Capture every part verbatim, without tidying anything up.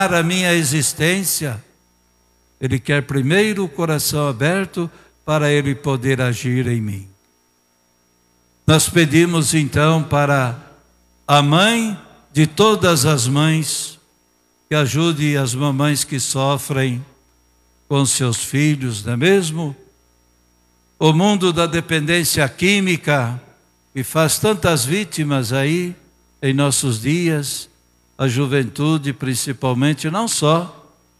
a minha existência, Ele quer primeiro o coração aberto para Ele poder agir em mim. Nós pedimos então para a mãe de todas as mães, que ajude as mamães que sofrem com seus filhos, não é mesmo? O mundo da dependência química, que faz tantas vítimas aí em nossos dias, a juventude principalmente, não só.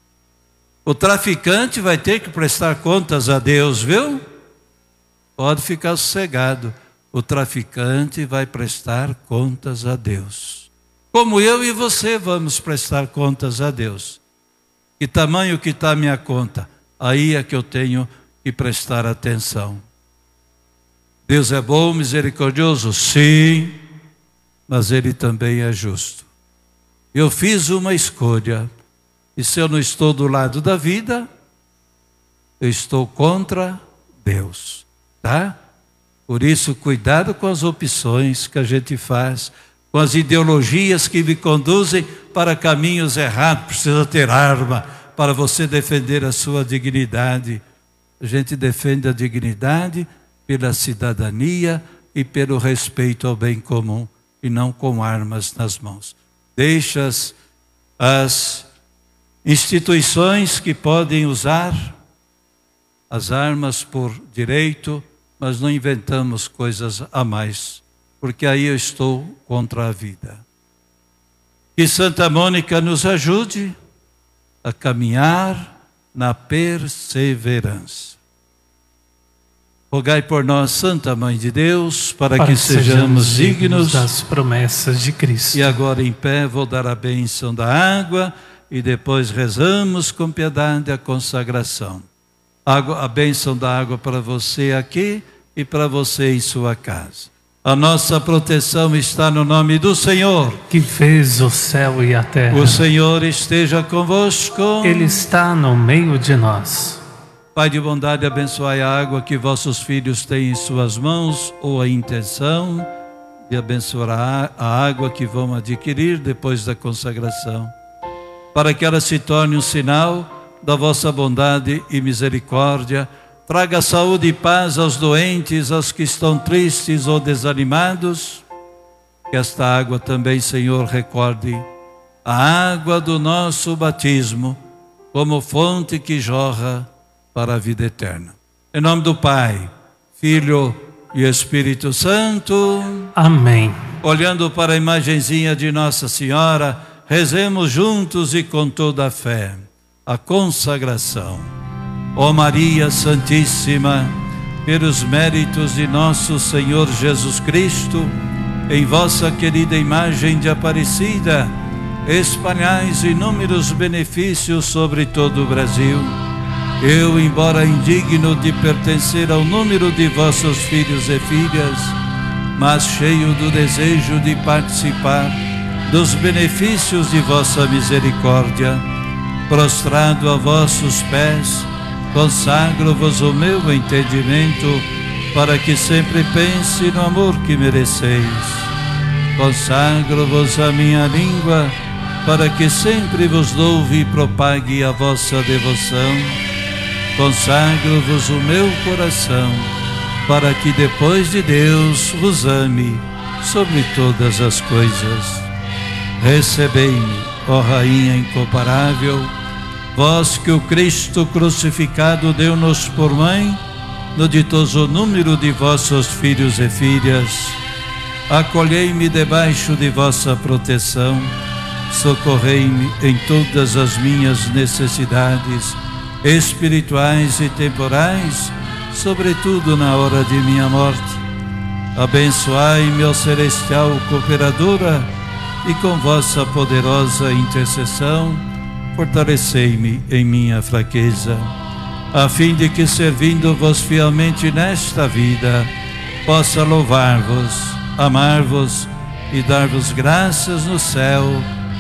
O traficante vai ter que prestar contas a Deus, viu? Pode ficar sossegado. O traficante vai prestar contas a Deus. Como eu e você vamos prestar contas a Deus. Que tamanho que está a minha conta? Aí é que eu tenho que prestar atenção. Deus é bom, misericordioso? Sim, mas Ele também é justo. Eu fiz uma escolha, e se eu não estou do lado da vida, eu estou contra Deus, tá? Por isso, cuidado com as opções que a gente faz, com as ideologias que me conduzem para caminhos errados. Precisa ter arma para você defender a sua dignidade. A gente defende a dignidade pela cidadania e pelo respeito ao bem comum, e não com armas nas mãos. Deixa as, as instituições que podem usar as armas por direito, mas não inventamos coisas a mais, porque aí eu estou contra a vida. Que Santa Mônica nos ajude a caminhar na perseverança. Rogai por nós, Santa Mãe de Deus, para, para que, que sejamos dignos das promessas de Cristo. E agora em pé vou dar a bênção da água e depois rezamos com piedade a consagração. Água, a bênção da água para você aqui e para você em sua casa. A nossa proteção está no nome do Senhor, que fez o céu e a terra. O Senhor esteja convosco. Ele está no meio de nós. Pai de bondade, abençoai a água que vossos filhos têm em suas mãos, ou a intenção de abençoar a água que vão adquirir depois da consagração, para que ela se torne um sinal da vossa bondade e misericórdia. Traga saúde e paz aos doentes, aos que estão tristes ou desanimados. Que esta água também, Senhor, recorde a água do nosso batismo, como fonte que jorra para a vida eterna. Em nome do Pai, Filho e Espírito Santo. Amém. Olhando para a imagenzinha de Nossa Senhora, rezemos juntos e com toda a fé a consagração. Ó Maria Santíssima, pelos méritos de nosso Senhor Jesus Cristo, em vossa querida imagem de Aparecida, espalhais inúmeros benefícios sobre todo o Brasil. Eu, embora indigno de pertencer ao número de vossos filhos e filhas, mas cheio do desejo de participar dos benefícios de vossa misericórdia, prostrado a vossos pés, consagro-vos o meu entendimento, para que sempre pense no amor que mereceis. Consagro-vos a minha língua, para que sempre vos louve e propague a vossa devoção. Consagro-vos o meu coração, para que depois de Deus vos ame sobre todas as coisas. Recebei-me, ó Rainha incomparável, vós que o Cristo crucificado deu-nos por mãe, no ditoso número de vossos filhos e filhas. Acolhei-me debaixo de vossa proteção, socorrei-me em todas as minhas necessidades espirituais e temporais, sobretudo na hora de minha morte. Abençoai-me, ó celestial cooperadora, e com vossa poderosa intercessão, fortalecei-me em minha fraqueza, a fim de que, servindo-vos fielmente nesta vida, possa louvar-vos, amar-vos e dar-vos graças no céu